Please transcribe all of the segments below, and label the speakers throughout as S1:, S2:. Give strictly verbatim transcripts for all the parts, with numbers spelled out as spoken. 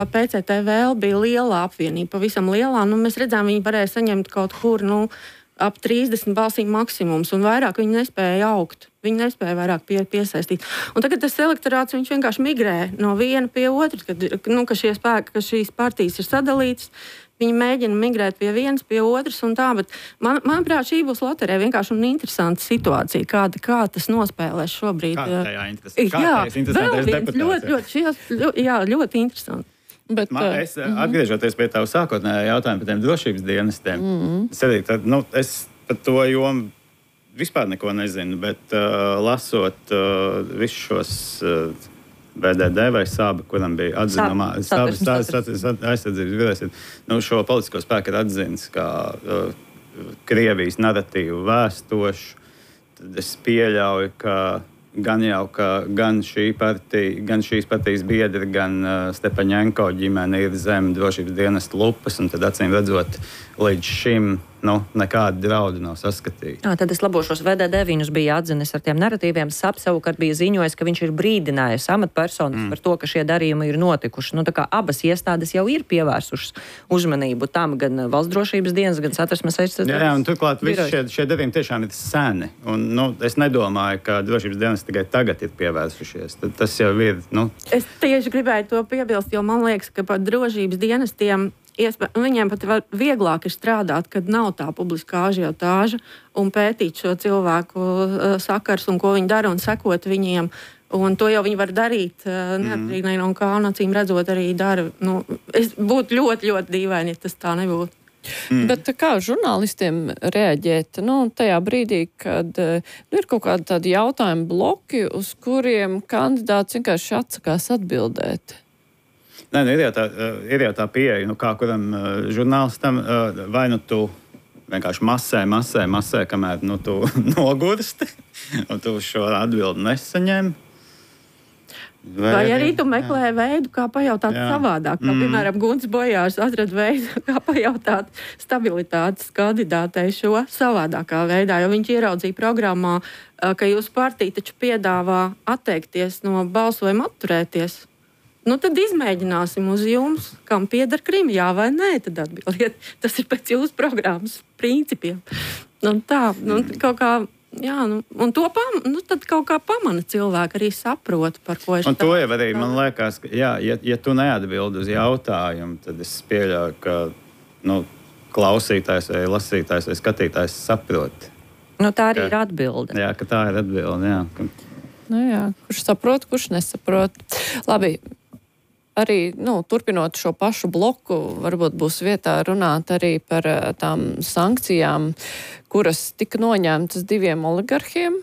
S1: P C T vēl bija liela apvienība, pavisam lielā. Nu, mēs redzējām, viņi varēja saņemt kaut kur nu, ap trīsdesmit balsīm maksimums, un vairāk viņi nespēja augt. Viņi nespēja vairāk pie, piesaistīt. Un tagad tas elektorāts viņš vienkārši migrē no viena pie otras, kad, nu, ka, šie spēki, ka šīs partijas ir sadalītas. Viņi mēģina migrēt pie vienas, pie otras un tā, bet man, manuprāt, šī būs loterija vienkārši un interesanta situācija, kāda, kā tas nospēlēs šobrīd.
S2: Kā tajā interesanti? Kā
S1: jā,
S2: interesantais deputāts?
S1: Ļoti, ļoti, šies, ļoti, jā, ļoti interesanti.
S2: Bet, Man, es, uh, atgriežoties pie tavu sākotnējā jautājuma par tiem drošības dienestiem, mm-hmm. es, arī, tad, nu, es par to jomu vispār neko nezinu, bet uh, lasot uh, visus šos uh, B D D vai SABA, kuram bija atzinumā, aizsardzības birojas, nu, šo politisko spēku ir atzins kā uh, Krievijas naratīvu vēstošu, tad es pieļauju, ka gan jau, ka gan, šī partija, gan šīs partijas biedri, gan uh, Stepaņenko ģimene ir zem drošības dienesta lupas, un tad acīm redzot, līdz šim nu, nekādi draudi nav saskatīti.
S3: Jā, tad es labošos, V D D viņus bija atzinis ar tiem narratīviem, SAP savukārt bija ziņojis, ka viņš ir brīdinājis amatpersonas mm. par to, ka šie darījumi ir notikuši. Nu, tā kā abas iestādes jau ir pievērsušas uzmanību tam, gan valsts drošības dienas, gan satversmes aizsardzības.
S2: Jā, jā, un turklāt visi šie, šie darījumi tiešām ir seni, un nu, es nedomāju, ka drošības dienas tikai tagad ir pievērsušies. Tad tas jau ir, nu...
S1: Es tieši gribēju to piebilst, jo man liekas, ka par drošības dienestiem Iespē, viņiem pat vieglāk ir strādāt, kad nav tā publiskā ažiotāža un pētīt šo cilvēku uh, sakars un ko viņi dara un sekot viņiem. Un to jau viņi var darīt, uh, neatkarīgi mm. no kā, un acīm redzot arī dara. Nu, es būtu ļoti, ļoti dīvaini, ja tas tā nebūtu.
S4: Mm. Bet kā žurnālistiem reaģēt nu, tajā brīdī, kad nu, ir kaut kādi tādi jautājumu bloki, uz kuriem kandidāts vienkārši atsakās atbildēt?
S2: Nē, nu, ir, jau tā, ir jau tā pieeja, nu, kā kuram uh, žurnālistam, uh, vai nu tu vienkārši masē, masē, masē, kamēr nu, tu nogursti, un tu šo atbildi nesaņem.
S1: Vai, vai arī tu meklē jā. veidu, kā pajautāt jā. savādāk. Kā, mm. piemēram, Gunts Bojārs atrada veidu, kā pajautāt stabilitātes kandidātei šo savādākā veidā, jo viņš ieraudzīja programmā, ka jūsu partija taču piedāvā atteikties no balsojuma atturēties. Nu, tad izmēģināsim uz jums, kam pieder Krima, jā vai nē, tad atbildiet. Tas ir pēc jūsu programmas principiem. Un tā, nu, kaut kā, jā, nu, un to pam, nu, tad kaut kā pamana cilvēki arī saprot, par ko es
S2: un to jau arī, man liekas, ka, jā, ja, ja tu neatbildi uz jautājumu, tad es pieļauju, ka, nu, klausītājs vai lasītājs vai skatītājs saprot.
S3: Nu, tā arī
S2: ka,
S3: ir atbilde.
S2: Jā, ka tā ir atbilde, jā. Ka...
S4: Nu jā, kurš saprot, kurš nesaprot. Labi. Arī, nu, turpinot šo pašu bloku, varbūt būs vietā runāt arī par tām sankcijām, kuras tika noņemtas diviem oligarhiem.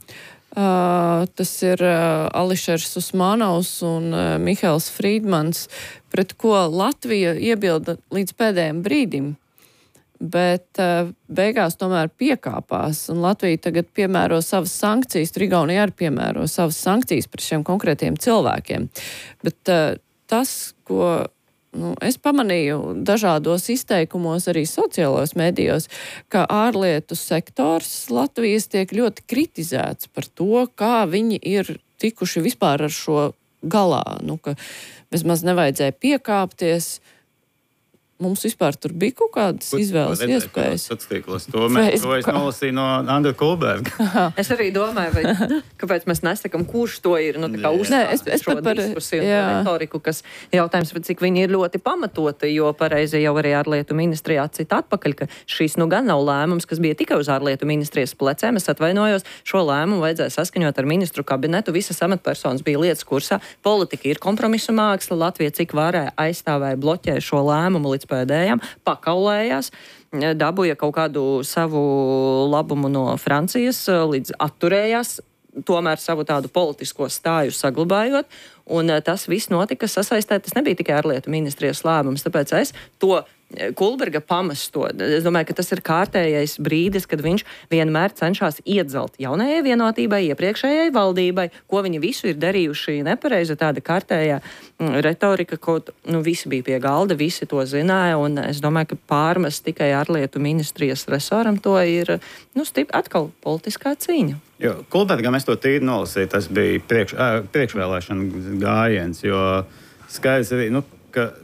S4: Uh, tas ir uh, Ališers Usmanovs un uh, Mihails Frīdmans, pret ko Latvija iebilda līdz pēdējiem brīdim. Bet uh, beigās tomēr piekāpās, un Latvija tagad piemēro savas sankcijas, Igaunija arī piemēro savas sankcijas par šiem konkrētiem cilvēkiem. Bet uh, tas, ko nu, es pamanīju dažādos izteikumos, arī sociālajos medijos, ka ārlietu sektors Latvijas tiek ļoti kritizēts par to, kā viņi ir tikuši vispār ar šo galā. Nu, ka bezmaz nevajadzēja piekāpties. Mums vispār tur bija kaut kādas ko, izvēles ko iespējas.
S2: To, mēs, to es nolasīju no Andra Kulberga.
S3: Es arī domāju, vai, kāpēc mēs nesakam, kurš to ir nu, uzstāstīt šo par, diskusiju un retoriku, kas jautājums, cik viņi ir ļoti pamatoti, jo pareizi jau arī ārlietu ministrijā cita atpakaļ, ka šīs nu gan nav lēmums, kas bija tikai uz ārlietu ministrijas plecēm. Es atvainojos, šo lēmumu vajadzēja saskaņot ar ministru kabinetu. Visas amatpersonas bija lietas kursā. Politika ir kompromisu māksla. Latvija cik varēja aizstāvēja, bloķēja šo lēmumu līdz pēdējām, pakaulējās, dabūja kaut kādu savu labumu no Francijas, līdz atturējās, tomēr savu tādu politisko stāju saglabājot, un tas viss notika sasaistē, tas nebija tikai ārlietu ministrijas lēmums, tāpēc es to Kulberga pamesto. Es domāju, ka tas ir kārtējais brīdis, kad viņš vienmēr cenšas iedzelt jaunajai vienotībai, iepriekšējai valdībai, ko viņi visu ir darījuši nepareizi, tāda kārtējā retorika, ko nu, visi bija pie galda, visi to zināja, un es domāju, ka pārmest tikai ārlietu ministrijas resoram to ir nu, stip, atkal politiskā cīņa.
S2: Jo, Kulbergam es to tīri nolasīju, tas bija priekš, priekšvēlēšana gājiens, jo skaidrs arī, nu, ka